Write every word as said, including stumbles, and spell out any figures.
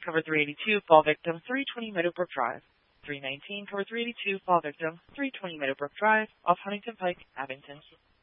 cover three eighty-two, fall victim, three twenty Meadowbrook Drive. three nineteen, cover three eighty-two, fall victim, three twenty Meadowbrook Drive, off Huntington Pike, Abington.